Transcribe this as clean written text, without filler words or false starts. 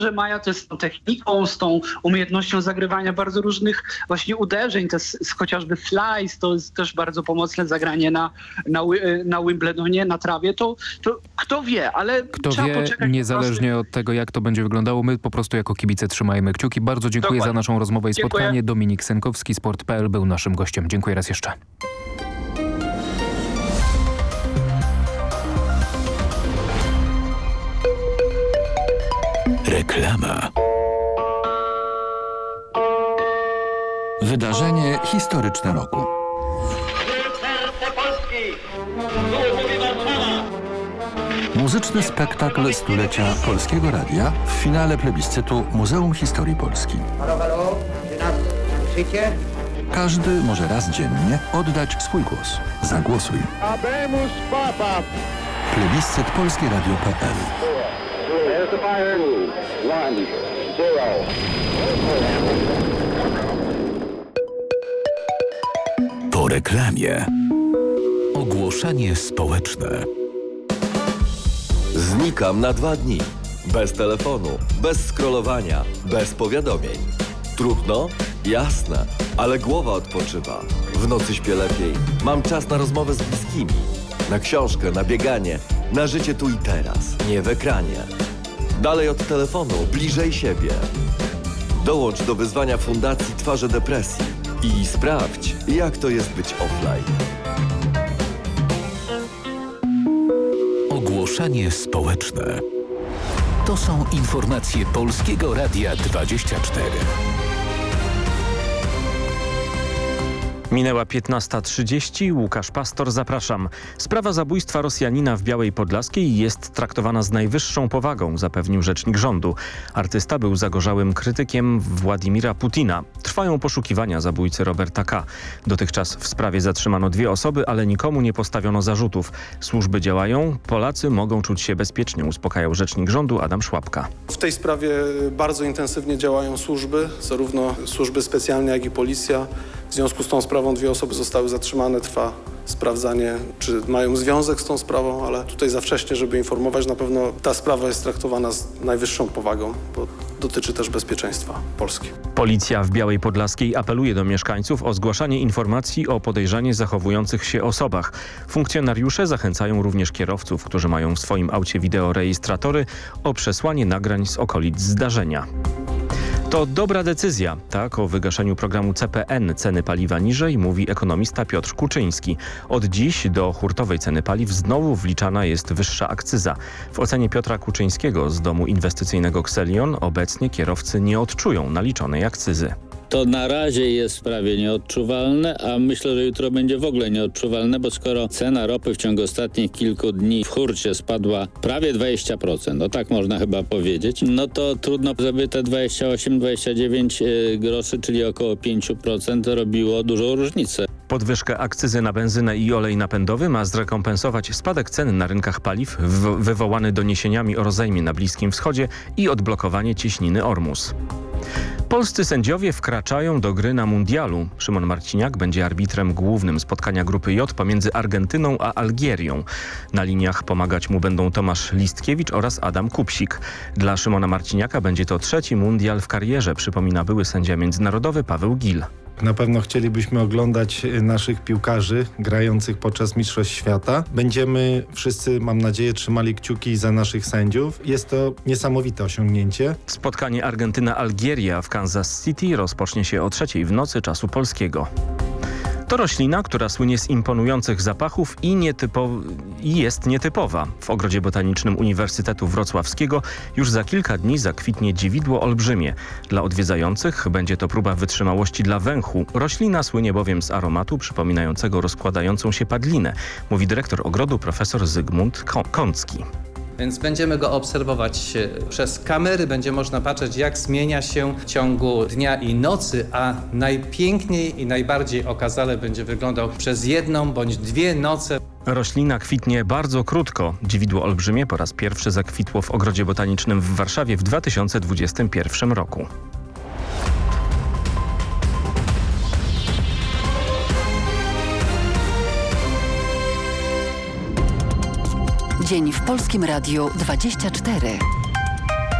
że Maja to jest z tą techniką, z tą umiejętnością zagrywania bardzo różnych właśnie uderzeń, to jest chociażby slice, to jest też bardzo pomocne zagranie na Wimbledonie, na trawie, to kto wie, ale trzeba poczekać. Niezależnie od tego, jak to będzie wyglądało, my po prostu jako kibice trzymajmy kciuki. Bardzo dziękuję za naszą rozmowę i spotkanie. Dominik Senkowski, Sport.pl był naszym gościem. Dziękuję raz jeszcze. Reklama. Wydarzenie historyczne roku. Muzyczny spektakl stulecia Polskiego Radia w finale plebiscytu Muzeum Historii Polski. Halo, czy nas słyszycie? Każdy może raz dziennie oddać swój głos. Zagłosuj. Habemus Papa. Plebiscyt polskieradio.pl. Po reklamie. Ogłoszenie społeczne. Znikam na 2 dni. Bez telefonu, bez scrollowania, bez powiadomień. Trudno? Jasne, ale głowa odpoczywa. W nocy śpię lepiej. Mam czas na rozmowę z bliskimi. Na książkę, na bieganie, na życie tu i teraz, nie w ekranie. Dalej od telefonu, bliżej siebie. Dołącz do wyzwania Fundacji Twarze Depresji i sprawdź, jak to jest być offline. Ogłoszenie społeczne. To są informacje Polskiego Radia 24. Minęła 15:30. Łukasz Pastor, zapraszam. Sprawa zabójstwa Rosjanina w Białej Podlaskiej jest traktowana z najwyższą powagą, zapewnił rzecznik rządu. Artysta był zagorzałym krytykiem Władimira Putina. Trwają poszukiwania zabójcy Roberta K. Dotychczas w sprawie zatrzymano 2 osoby, ale nikomu nie postawiono zarzutów. Służby działają, Polacy mogą czuć się bezpiecznie, uspokajał rzecznik rządu Adam Szłapka. W tej sprawie bardzo intensywnie działają służby, zarówno służby specjalne, jak i policja. W związku z tą sprawą 2 osoby zostały zatrzymane. Trwa sprawdzanie, czy mają związek z tą sprawą, ale tutaj za wcześnie, żeby informować. Na pewno ta sprawa jest traktowana z najwyższą powagą, bo dotyczy też bezpieczeństwa Polski. Policja w Białej Podlaskiej apeluje do mieszkańców o zgłaszanie informacji o podejrzanie zachowujących się osobach. Funkcjonariusze zachęcają również kierowców, którzy mają w swoim aucie wideorejestratory, o przesłanie nagrań z okolic zdarzenia. To dobra decyzja. Tak o wygaszeniu programu CPN ceny paliwa niżej mówi ekonomista Piotr Kuczyński. Od dziś do hurtowej ceny paliw znowu wliczana jest wyższa akcyza. W ocenie Piotra Kuczyńskiego z domu inwestycyjnego Xelion obecnie kierowcy nie odczują naliczonej akcyzy. To na razie jest prawie nieodczuwalne, a myślę, że jutro będzie w ogóle nieodczuwalne, bo skoro cena ropy w ciągu ostatnich kilku dni w hurcie spadła prawie 20%, no tak można chyba powiedzieć, no to trudno, żeby te 28-29 groszy, czyli około 5% robiło dużą różnicę. Podwyżkę akcyzy na benzynę i olej napędowy ma zrekompensować spadek cen na rynkach paliw wywołany doniesieniami o rozejmie na Bliskim Wschodzie i odblokowanie cieśniny Ormus. Polscy sędziowie wkraczają do gry na mundialu. Szymon Marciniak będzie arbitrem głównym spotkania grupy J pomiędzy Argentyną a Algierią. Na liniach pomagać mu będą Tomasz Listkiewicz oraz Adam Kupsik. Dla Szymona Marciniaka będzie to 3. mundial w karierze, przypomina były sędzia międzynarodowy Paweł Gil. Na pewno chcielibyśmy oglądać naszych piłkarzy grających podczas Mistrzostw Świata. Będziemy wszyscy, mam nadzieję, trzymali kciuki za naszych sędziów. Jest to niesamowite osiągnięcie. Spotkanie Argentyna-Algieria w Kansas City rozpocznie się o 3:00 w nocy czasu polskiego. To roślina, która słynie z imponujących zapachów i jest nietypowa. W Ogrodzie Botanicznym Uniwersytetu Wrocławskiego już za kilka dni zakwitnie dziwidło olbrzymie. Dla odwiedzających będzie to próba wytrzymałości dla węchu. Roślina słynie bowiem z aromatu przypominającego rozkładającą się padlinę, mówi dyrektor ogrodu profesor Zygmunt Kącki. Więc będziemy go obserwować przez kamery, będzie można patrzeć, jak zmienia się w ciągu dnia i nocy, a najpiękniej i najbardziej okazale będzie wyglądał przez 1 bądź 2 noce. Roślina kwitnie bardzo krótko. Dziwidło olbrzymie po raz pierwszy zakwitło w Ogrodzie Botanicznym w Warszawie w 2021 roku. Dzień w Polskim Radiu 24.